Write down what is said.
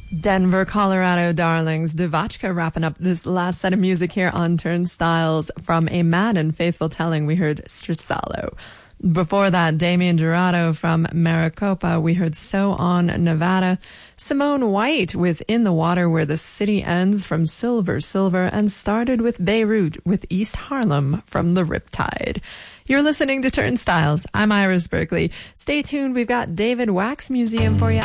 Denver, Colorado darlings, Devachka wrapping up this last set of music here on Turnstiles. From A Mad and Faithful Telling, we heard Strizzalo. Before that, Damian Jurado from Maricopa, we heard So On Nevada. Simone White with In the Water Where the City Ends from Silver Silver, and started with Beirut with East Harlem from the Riptide. You're listening to Turnstiles. I'm Iris Berkeley. Stay tuned. We've got David Wax Museum for you